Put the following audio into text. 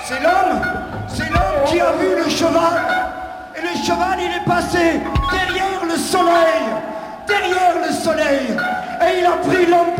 C'est l'homme qui a vu le cheval. Et le cheval, il est passé derrière le soleil. Et il a pris l'homme